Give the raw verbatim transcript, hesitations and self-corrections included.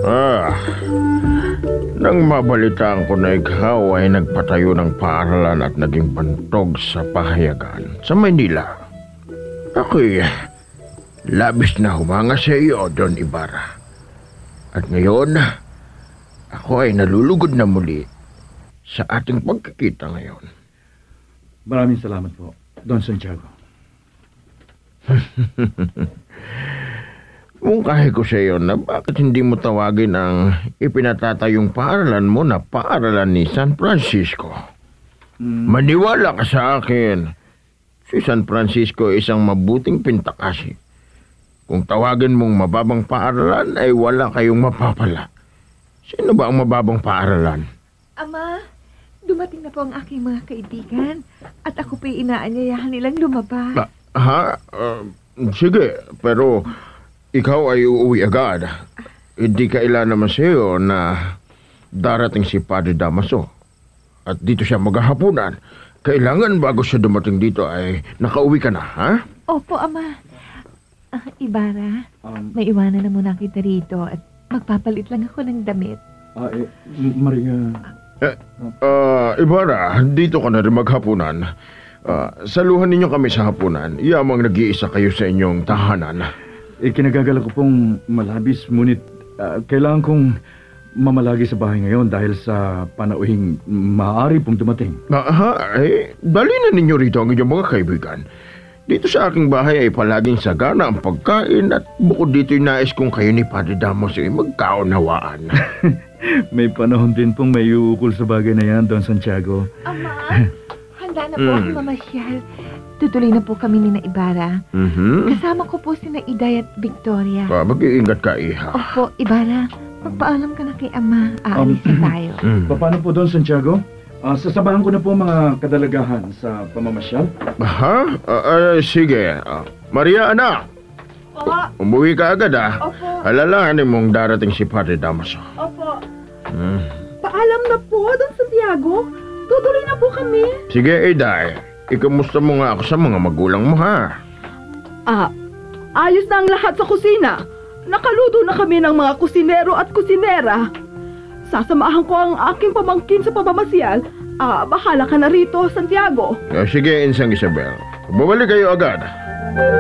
Ah, nang mabalitaan ko na ikaw ay nagpatayo ng paaralan at naging bantog sa pahayagan sa Maynila, ako'y labis na humanga sa iyo, Don Ibarra. At ngayon, ako ay nalulugod na muli sa ating pagkikita ngayon. Maraming salamat po, Don Santiago. Mungkahi ko sa iyo na bakit hindi mo tawagin ang ipinatatayong paaralan mo na paaralan ni San Francisco. Mm. Maniwala ka sa akin. Si San Francisco ay isang mabuting pintakasi. Kung tawagin mong mababang paaralan ay wala kayong mapapala. Sino ba ang mababang paaralan? Ama, dumating na po ang aking mga kaibigan at ako po'y inaanyayahan nilang lumabas. Ah, ha? Uh, sige, pero ikaw ay uuwi agad. Hindi kailan naman sa iyo na darating si Padre Damaso. At dito siya maghahapunan. Kailangan bago siya dumating dito ay nakauwi ka na, ha? Opo, Ama. Ah, Ibarra, Um, may iwanan na muna kita rito at magpapalit lang ako ng damit. Ah, eh, Maria... Eh, uh, Ibarra, dito ka na rin maghapunan. Uh, saluhan ninyo kami sa hapunan. Yamang nag-iisa kayo sa inyong tahanan. Eh, kinagagala ko pong malabis, ngunit ah, kailangan kong mamalagi sa bahay ngayon dahil sa panauhing maaari pong dumating. Aha, eh, dali na ninyo rito ang inyong mga kaibigan. Dito sa aking bahay ay palaging sagana ang pagkain at bukod dito'y nais kong kayo ni Padre Damos ay magkaunawaan. May panahon din pong may uukol sa bagay na yan, Don Santiago. Ama, handa na po Mm. ako mamasyal. Tutuloy na po kami ni na Ibarra. Mhm. Kasama ko po si na Iday at Victoria. Pa, mag-iingat ka, Iha. Opo, Ibarra. Magpaalam ka na kay Ama. Aalis na tayo. Mm. Paano po, Don Santiago? Ah, sasabahan ko na po mga kadalagahan sa pamamasyal. Ha? Ah, ah, sige. Ah, Maria, anak. Opo. Umuwi ka agad, ah. Opo. Alalahanin mong darating si Padre Damaso. Opo. Hmm. Paalam na po, Don Santiago. Tutuloy na po kami. Sige, Eday. Ikamusta mo nga ako sa mga magulang mo, ha? Ah, ayos na ang lahat sa kusina. Nakaluto na kami ng mga kusinero at kusinera. Sasamahan ko ang aking pamangkin sa pamamasyal. Ah, bahala ka na rito, Santiago. Ah, sige, Insang Isabel. Bumalik kayo agad.